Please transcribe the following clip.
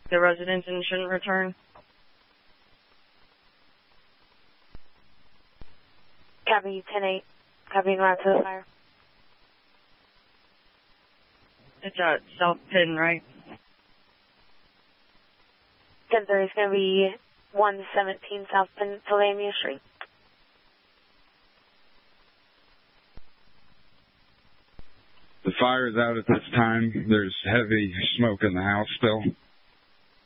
the residents and shouldn't return. Copy 10-8. Copy route to the fire. It's at South Penn, right? 10-30 is going to be 117 South Pennsylvania Street. The fire is out at this time. There's heavy smoke in the house still.